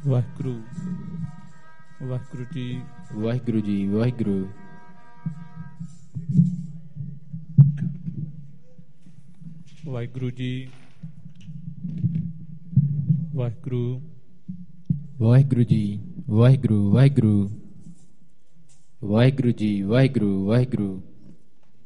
Waheguru Waheguru ji Waheguru ji Waheguru Waheguru ji Waheguru Waheguru ji Waheguru Waheguru Waheguru ji Waheguru Waheguru